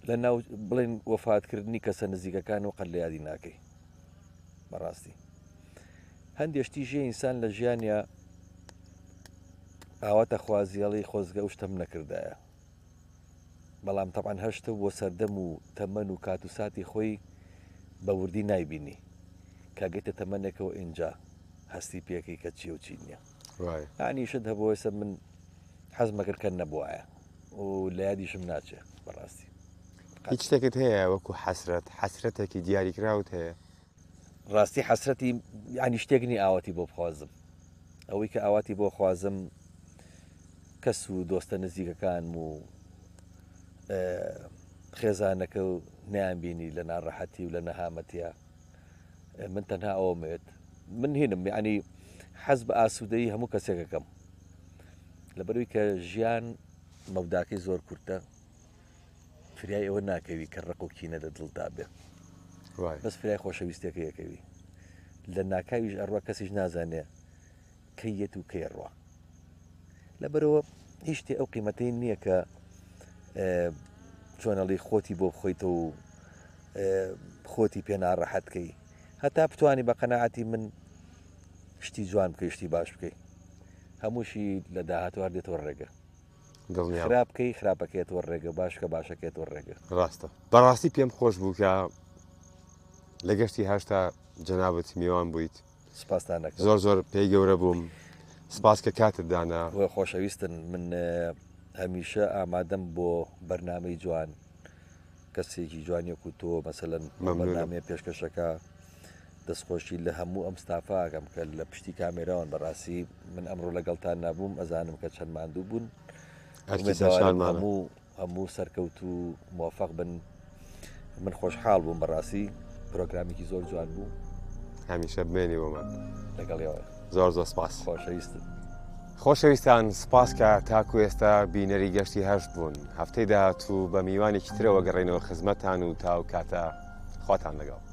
لە ناو بڵێن وەفاتکردنی کەسە نزیکەکان و قەت لە یادی ناکەی بەڕاستی هەندێشتی ژێ ئینسان لە ژیانیا ئاواتە خوازیێڵی خۆزگە و شتەم نەکردایە بەڵام تەعاان هەشتە بۆ سەردەم و تەمەن و کات و ساتی خۆی بە وردی نایبینی کاگەیتە تەمەنێکەوە ئینجا هەستی پێەکەی کە چی و چی نییە ئانیشت هەبەوەسە من حەزمەکردکە نەبووایە و لە یادیشم ناچێ بەڕاستی هیچ شتێکت هەیە وەکو حەسرەتێکی دیاریکراوت هەیە ڕاستی حەسرەتی ینی شتێکنی ئاواتی بۆ بخوازم ئەوەی کە ئاواتی بۆ خوازم کەس و دۆستە نزیکەکان و خێزانەکە و نیان بینی لە ناڕەحەتی و لە نەهامەتیە من تەنها ئەومێت من هینم ینی حەز بە ئاسوودەی هەموو کەسێکەکەم لەبەروی کە ژیان مەوداکەی زۆر کورتە فریای ئەوە ناکەوی کە ڕق و کینە لە دڵدا بێ بەس فرای خۆشەویستەکە یەکەوی لە ناکاویش ئەڕوا کەسیش نازانێ کەیەت و کەیڕوا لەبەرەوە هیچ شتێ ئەو قیمەتەی نییە کە چۆنەڵی خۆتی بۆ بخۆیتە و خۆتی پێ ناڕەحەتکەی هەتا بتوانی بە قەناعەتی من شتی جوان بکەی شتی باش بکەی هەمووشی لە داهاتوە هەردێتەوە ڕێگە خراپ بکەی خراپەکەێتەوە ڕێگە باشکە باشەکەێتەوە ڕێگە ڕاستە بەڕاستی پێم خۆش بوو کە لە گەشتی هەشتا جەنابەت میوان بوویت سپاسدانەکە زۆر پێی گەورە بووم سپاس کە کاتت دانا خۆشەویستن من هەمیشە ئامادەم بۆ بەرنامەی جوان کەسێکی جوانیەک و تۆ مەسەلەن بەرنامەیە پێشکەشەکە دەستخۆشی لە هەموو ئەم ستافاکەم کە لە پشتی کامێراوان بەڕاستی من ئەمڕۆ لەگەڵتان نبووم ئەزانم کە چەند ماندوو بوون هەموو سەرکەوت و موفق بن من خۆشحاڵ بووم بەڕاستی پرۆگرامێکی زۆر جوان بوو هەمیشە بمێنی بۆمان لەگەڵیەوە زۆر سپاس خۆشەویستان سپاس کە تاکو ئێستا بینەری گەشتی هەشت بوون هەفتەی داهاتوو بە میوانێکی ترەوە گەڕێنەوە خزمەتان و تاو کاتە خواتان لەگەڵ